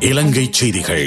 இலங்கை செய்திகள்.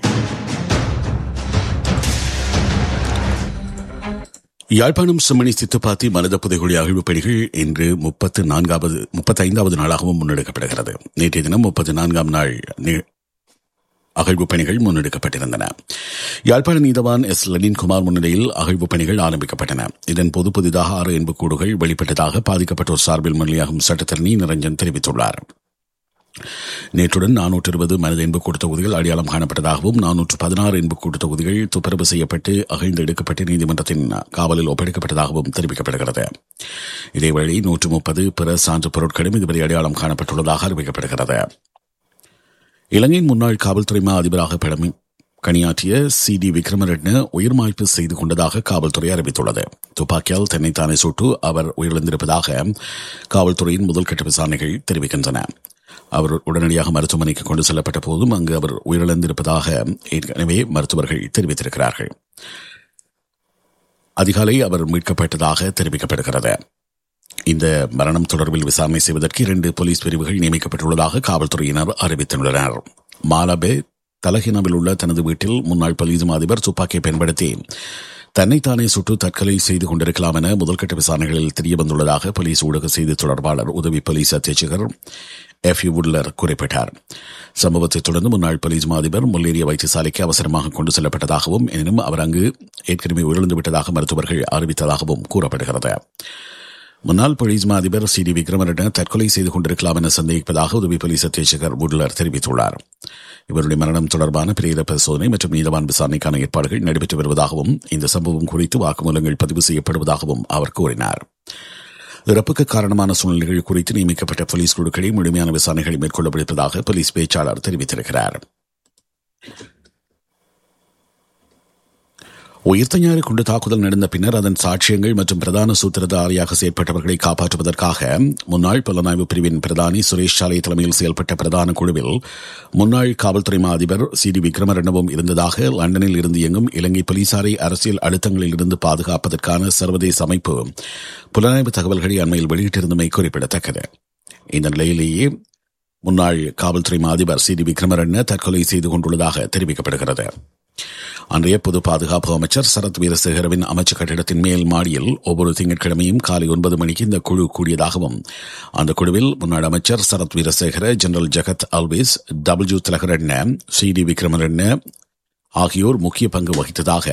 யாழ்ப்பாணம் செம்மணி சித்துப்பாத்தி மனித புதைகுழி அகழ்வுப் பணிகள் இன்று 35வது நாளாகவும் முன்னெடுக்கப்படுகிறது. நேற்றைய தினம் 34ஆம் நாள் அகழ்வுப் பணிகள் முன்னெடுக்கப்பட்டிருந்தன. யாழ்ப்பாண நீதவான் எஸ் லெனின்குமார் முன்னிலையில் அகழ்வுப் பணிகள் ஆரம்பிக்கப்பட்டன. இதன்போது புதிதாக 6 எண்புக்கூடுகள் வெளிப்பட்டதாக பாதிக்கப்பட்டோர் சார்பில் முன்னிலையாகும் சட்டத்தரணி நிரஞ்சன் தெரிவித்துள்ளார். நேற்றுடன் 420 மனித எண்புக்கூட்டு தொகுதிகள் அடையாளம் காணப்பட்டதாகவும் 416 எண்புக்கூட்டு தொகுதிகள் துப்பரவு செய்யப்பட்டு அகழ்ந்து எடுக்கப்பட்டு நீதிமன்றத்தின் காவலில் ஒப்படைக்கப்பட்டதாகவும் தெரிவிக்கப்படுகிறது. இதேவேளை 130 பிற சான்று பொருட்களும் இதுவரை அடையாளம் காணப்பட்டுள்ளதாக அறிவிக்கப்படுகிறது. இலங்கையின் முன்னாள் காவல்துறை அதிபராக பணியாற்றிய CD விக்ரமரட்ன உயிர் மாய்ப்பு செய்து கொண்டதாக காவல்துறை அறிவித்துள்ளது. துப்பாக்கியால் தன்னைத்தானே சுட்டு அவர் உயிரிழந்திருப்பதாக காவல்துறையின் முதல்கட்ட விசாரணைகள் தெரிவிக்கின்றன. அவர் உடனடியாக மருத்துவமனைக்கு கொண்டு செல்லப்பட்ட போதும் அங்கு அவர் உயிரிழந்திருப்பதாக ஏற்கனவே மருத்துவர்கள் தெரிவித்திருக்கிறார்கள். அதிகாலை அவர் மீட்கப்பட்டதாக தெரிவிக்கப்படுகிறது. இந்த மரணம் தொடர்பில் விசாரணை செய்வதற்கு 2 போலீஸ் பிரிவுகள் நியமிக்கப்பட்டுள்ளதாக காவல்துறையினர் அறிவித்துள்ளனர். மாலபே தலஹினாவில் உள்ள தனது வீட்டில் முன்னாள் போலீஸ் அதிபர் துப்பாக்கியை பயன்படுத்தி தன்னைத்தானே சுட்டு தற்கொலை செய்து கொண்டிருக்கலாம் என முதல்கட்ட விசாரணைகளில் தெரியவந்துள்ளதாக போலீஸ் ஊடக செய்தி தொடர்பாளர் உதவி போலீஸ் அத்தியட்சகர் F.U. வுட்லர் குறிப்பிட்டார். சம்பவத்தை தொடர்ந்து முன்னாள் போலீஸ் அதிபர் முல்லேரிய வைத்தியசாலைக்கு அவசரமாக கொண்டு செல்லப்பட்டதாகவும் எனினும் அவர் அங்கு ஏற்கனவே உயிரிழந்து விட்டதாக மருத்துவர்கள் அறிவித்ததாகவும் கூறப்படுகிறது. முன்னாள் போலீஸ் அதிபர் CD விக்ரமரட்ன தற்கொலை செய்து கொண்டிருக்கலாம் என சந்தேகிப்பதாக உதவி போலீஸ் அத்தியட்சகர் வுட்லர் தெரிவித்துள்ளார். இவருடைய மரணம் தொடர்பான பிரேத பரிசோதனை மற்றும் நீதவான் விசாரணைக்கான ஏற்பாடுகள் நடைபெற்று வருவதாகவும் இந்த சம்பவம் குறித்து வாக்குமூலங்கள் பதிவு செய்யப்படுவதாகவும் அவர் கூறினார். இறப்புக்கு காரணமான சூழ்நிலைகள் குறித்து நியமிக்கப்பட்ட போலீஸ் குழுக்களை முழுமையான விசாரணைகளை மேற்கொள்ளப்பட்டிருப்பதாக போலீஸ் பேச்சாளர் தெரிவித்திருக்கிறார். உயிர்த்த ஞாயிறு குண்டு தாக்குதல் நடந்த பின்னர் அதன் சாட்சியங்கள் மற்றும் பிரதான சூத்திரதாரியாக செயற்பட்டவர்களை காப்பாற்றுவதற்காக முன்னாள் புலனாய்வு பிரிவின் பிரதானி சுரேஷ் சாலை தலைமையில் செயல்பட்ட பிரதான குழுவில் முன்னாள் காவல்துறை அதிபர் CD விக்ரமரட்னவும் இருந்ததாக லண்டனில் இருந்து இயங்கும் இலங்கை போலீசாரை அரசியல் அழுத்தங்களில் இருந்து பாதுகாப்பதற்கான சர்வதேச அமைப்பு புலனாய்வு தகவல்களை அண்மையில் வெளியிட்டிருந்தமை குறிப்பிடத்தக்கது. இந்த நிலையிலேயே முன்னாள் காவல்துறை அதிபர் CD விக்ரமரட்ன தற்கொலை செய்து கொண்டுள்ளதாக தெரிவிக்கப்படுகிறது. அன்றைய பொது பாதுகாப்பு அமைச்சர் சரத் வீரசேகரவின் அமைச்சு கட்டிடத்தின் மேல் மாடியில் ஒவ்வொரு திங்கட்கிழமையும் காலை 9 மணிக்கு இந்த குழு கூடியதாகவும் அந்த குழுவில் முன்னாள் அமைச்சர் சரத் வீரசேகர, ஜெனரல் ஜகத் அல்விஸ், W திலகரட்ன, CD விக்ரமரட்ன ஆகியோர் முக்கிய பங்கு வகித்ததாக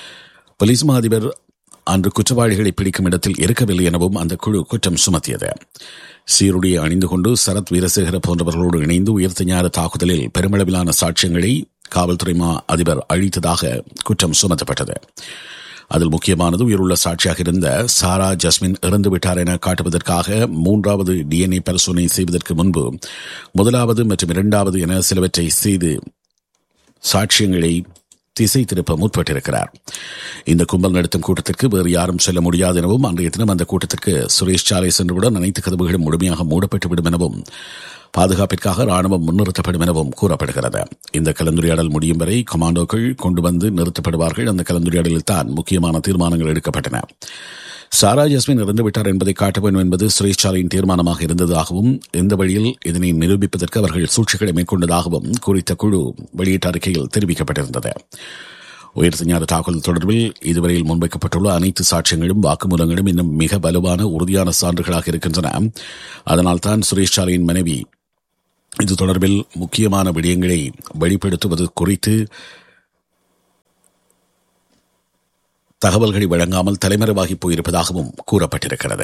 போலீஸ் அதிபர் அன்று குற்றவாளிகளை பிடிக்கும் இடத்தில் இருக்கவில்லை எனவும் அந்த குழு குற்றம் சுமத்தியது. சீருடையை அணிந்து கொண்டு சரத் வீரசேகர போன்றவர்களோடு இணைந்து உயிர்த்த ஞாயிறு தாக்குதலில் பெருமளவிலான சாட்சியங்களை காவல்துறை அதிபர் அழித்ததாக குற்றம் சுமத்தப்பட்டது. அதில் முக்கியமானது உயிருள்ள சாட்சியாக இருந்த சாரா ஜஸ்மின் இறந்துவிட்டார் என காட்டுவதற்காக 3வது DNA பரிசோதனை செய்வதற்கு முன்பு 1வது மற்றும் 2வது என சிலவற்றை செய்து சாட்சியங்களை திசை திருப்ப முற்பட்டிருக்கிறார். இந்த கும்பல் நடத்தும் கூட்டத்திற்கு வேறு யாரும் செல்ல முடியாது எனவும் அன்றைய தினம் அந்த கூட்டத்திற்கு சுரேஷ் சாலை சென்றுவிட அனைத்து கதவுகளும் முழுமையாக மூடப்பட்டுவிடும் எனவும் பாதுகாப்பிற்காக ராணுவம் முன்னிறுத்தப்படும் எனவும் கூறப்படுகிறது. இந்த கலந்துரையாடல் முடியும் வரை கமாண்டோக்கள் கொண்டு வந்து நிறுத்தப்படுவார்கள். அந்த கலந்துரையாடலில் தான் முக்கியமான தீர்மானங்கள் எடுக்கப்பட்டன. சாரா ஜஸ்மின் இறந்துவிட்டார் என்பதை காட்ட வேண்டும் என்பது சுரேஷ் சாலையின் தீர்மானமாக இருந்ததாகவும் இந்த வழியில் இதனை நிரூபிப்பதற்கு அவர்கள் சூழ்ச்சிகளை மேற்கொண்டதாகவும் குறித்த குழு வெளியிட்ட அறிக்கையில் தெரிவிக்கப்பட்டிருந்தது. உயிர்த்த ஞாயிறு தாக்குதல் தொடர்பில் இதுவரையில் முன்வைக்கப்பட்டுள்ள அனைத்து சாட்சியங்களும் வாக்குமூலங்களும் இன்னும் மிக வலுவான உறுதியான சான்றுகளாக இருக்கின்றன. அதனால்தான் சுரேஷ் சாலையின் மனைவி இது தொடர்பில் முக்கியமான விடயங்களை வெளிப்படுத்துவது குறித்து தகவல்களை வழங்காமல் தலைமறைவாகி போயிருப்பதாகவும் கூறப்பட்டிருக்கிறது.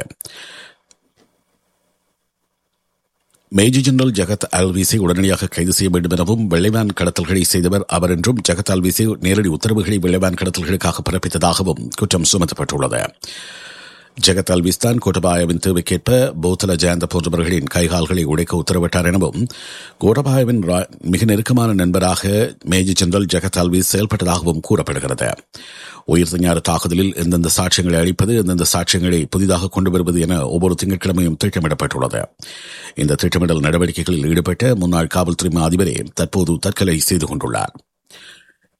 மேஜர் ஜெனரல் ஜகத் அல்விஸை உடனடியாக கைது செய்ய வேண்டும் எனவும் வெள்ளைவான் கடத்தல்களை செய்தவர் அவர் என்றும் ஜகத் அல்விஸை நேரடி உத்தரவுகளை வெள்ளைவான் கடத்தல்களுக்காக பிறப்பித்ததாகவும் குற்றம் சுமத்தப்பட்டுள்ளது. ஜகத் அல்விஸ் தான் கோட்டபாயவின் தேவைக்கேற்ப போத்தல ஜெயந்த போன்றவர்களின் கைகால்களை உடைக்க உத்தரவிட்டார் எனவும் கோட்டபாயவின் மிக நெருக்கமான நண்பராக மேஜர் ஜெனரல் ஜகத் அல்விஸ் செயல்பட்டதாகவும் கூறப்படுகிறது. உயிர்த்த ஞாயிறு தாக்குதலில் எந்தெந்த சாட்சியங்களை அளிப்பது, எந்தெந்த சாட்சியங்களை புதிதாக கொண்டு வருவது என ஒவ்வொரு திங்கட்கிழமையும் திட்டமிடப்பட்டுள்ளது. இந்த திட்டமிடல் நடவடிக்கைகளில் ஈடுபட்ட முன்னாள் காவல்துறை அதிபரே தற்போது தற்கொலை செய்து கொண்டுள்ளார்.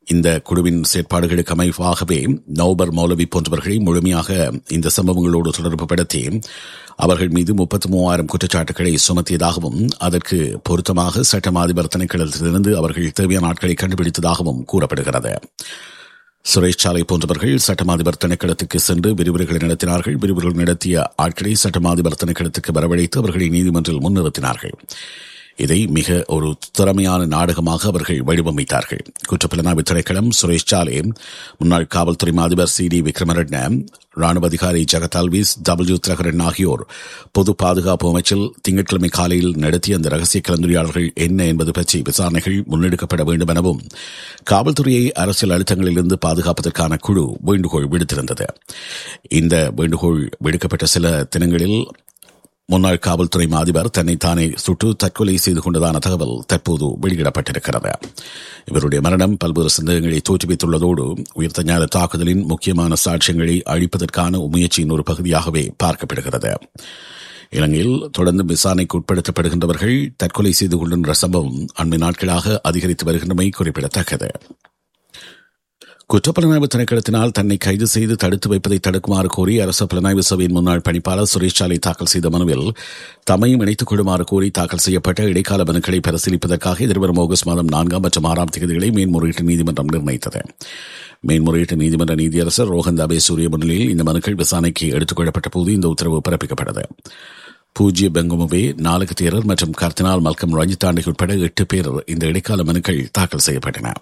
இந்த குழுவின் செயற்பாடுகளுக்கு அமைவாகவே நௌபர் மௌலவி போன்றவர்களை முழுமையாக இந்த சம்பவங்களோடு தொடர்பு படுத்தி அவர்கள் மீது 33,000 குற்றச்சாட்டுகளை சுமத்தியதாகவும் அதற்கு பொருத்தமாக சட்ட அதிபர் திணைக்களத்திலிருந்து அவர்கள் தேவையான ஆட்களை கண்டுபிடித்ததாகவும் கூறப்படுகிறது. சுரேஷ் சாலை போன்றவர்கள் சட்ட அதிபர் திணைக்களத்துக்கு சென்று விரிவுரைகளை நடத்தினார்கள். விரிவுரைகள் நடத்திய ஆட்களை சட்ட அதிபர் திணைக்களத்துக்கு வரவழைத்து அவர்களை நீதிமன்றில் முன்னிறுத்தினார்கள். இதை மிக ஒரு திறமையான நாடகமாக அவர்கள் வடிவமைத்தார்கள். குற்றப்புலனாய்வு திணைக்களம், சுரேஷ் சாலே, முன்னாள் காவல்துறை அதிபர் CD விக்ரமரட்ன, ராணுவ அதிகாரி ஜகத் அல்விஸ், W திலகரன் ஆகியோர் பொது பாதுகாப்பு அமைச்சில் திங்கட்கிழமை காலையில் நடத்திய அந்த ரகசிய கலந்துரையாடல்கள் என்ன என்பது பற்றி விசாரணைகள் முன்னெடுக்கப்பட வேண்டும் எனவும் காவல்துறையை அரசியல் அழுத்தங்களிலிருந்து பாதுகாப்பதற்கான குழு வேண்டுகோள் விடுத்திருந்தது. இந்த வேண்டுகோள் விடுக்கப்பட்ட சில தினங்களில் முன்னாள் காவல்துறை அதிபர் தன்னைத்தானே சுட்டு தற்கொலை செய்து கொண்டதான தகவல் தற்போது வெளியிடப்பட்டிருக்கிறது. இவருடைய மரணம் பல்வேறு சந்தேகங்களை தோற்றுவித்துள்ளதோடு உயிர்த்த ஞான தாக்குதலின் முக்கியமான சாட்சியங்களை அழிப்பதற்கான முயற்சியின் ஒரு பகுதியாகவே பார்க்கப்படுகிறது. இலங்கையில் தொடர்ந்து விசாரணைக்கு உட்படுத்தப்படுகின்றவர்கள் தற்கொலை செய்து கொள்கின்ற சம்பவம் அண்மை நாட்களாக அதிகரித்து வருகின்றமை குறிப்பிடத்தக்கது. குற்றப்புலனாய்வு திணைக்களத்தினால் தன்னை கைது செய்து தடுத்து வைப்பதை தடுக்குமாறு கோரி அரசு புலனாய்வு சபையின் முன்னாள் பணிப்பாளர் சுரேஷ் சாலை தாக்கல் செய்த மனுவில் தம்மையும் இணைத்துக் கொள்ளுமாறு கோரி தாக்கல் செய்யப்பட்ட இடைக்கால மனுக்களை பரிசீலிப்பதற்காக எதிர்வரும் ஆகஸ்ட் மாதம் 4 மற்றும் 6 தேதிகளை மேன்முறையீட்டு நீதிமன்றம் நிர்ணயித்தது. மேன்முறையீட்டு நீதிமன்ற நீதியரசர் ரோஹன் அபேசூரிய முன்னிலையில் இந்த மனுக்கள் விசாரணைக்கு எடுத்துக் கொள்ளப்பட்ட போது இந்த உத்தரவு பிறப்பிக்கப்பட்டது. பூஜ்ய பெங்குமுவே, நாலக தேரர் மற்றும் கர்தினால் மல்கம் ரஞ்சித் உட்பட 8 பேர் இந்த இடைக்கால மனுக்கள் தாக்கல் செய்யப்பட்டன.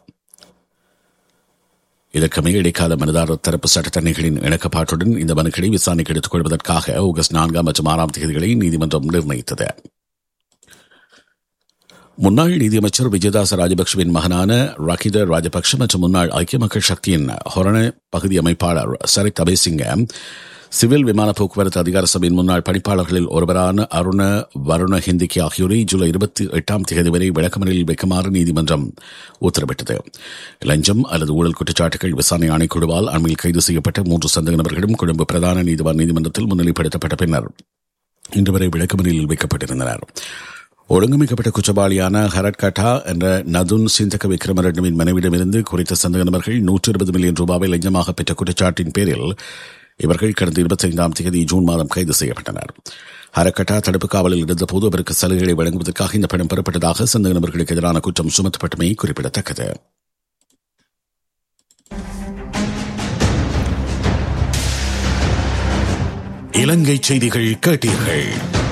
இதற்கமைய இடைக்கால மனுதாரர் தரப்பு சட்டத்தரணிகளின் இணக்கப்பாட்டுடன் இந்த மனுக்களை விசாரணைக்கு எடுத்துக் கொள்வதற்காக ஆகஸ்ட் 4 மற்றும் 6 தேதிகளை நீதிமன்றம் நிர்ணயித்தது. முன்னாள் நீதியமைச்சர் விஜயதாச ராஜபக்சவின் மகனான ரகித ராஜபக்ஷ மற்றும் முன்னாள் ஐக்கிய மக்கள் சக்தியின் ஹொரண பகுதி அமைப்பாளர் சரித் அபேசிங்க, சிவில் விமான போக்குவரத்து அதிகார சபையின் முன்னாள் பணிப்பாளர்களில் ஒருவரான அருண வருண ஹிந்திக்கி ஆகியோரை ஜூலை 28 தேதி வரை விளக்கமறியலில் வைக்குமாறு நீதிமன்றம் உத்தரவிட்டது. லஞ்சம் அல்லது ஊழல் குற்றச்சாட்டுகள் விசாரணை ஆணைக்குழுவால் அண்மையில் கைது செய்யப்பட்ட 3 சந்தேக நபர்களும் கொழும்பு பிரதான நீதிவான் நீதிமன்றத்தில் முன்னிலைப்படுத்தப்பட்ட பின்னர் இன்று வரை விளக்கமறியலில் வைக்கப்பட்டிருந்தனர். ஒழுங்கமைக்கப்பட்ட குற்றவாளியான ஹரட் கட்டா என்ற நதுன் சிந்தக விக்ரமரட்னவின் மனைவிடமிருந்து குறித்த சந்தேக நபர்கள் 120 மில்லியன் ரூபாவை லஞ்சமாக பெற்ற குற்றச்சாட்டின் பேரில் இவர்கள் கடந்த 25 தேதி ஜூன் மாதம் கைது செய்யப்பட்டனர். ஹரக்கட்டா தடுப்பு காவலில் இருந்தபோது அவருக்கு சலுகைகளை வழங்குவதற்காக இந்த பணம் பெறப்பட்டதாக சந்தேக நபர்களுக்கு எதிரான குற்றம் சுமத்தப்பட்டமை குறிப்பிடத்தக்கது. இலங்கை செய்திகள் கேட்டீர்கள்.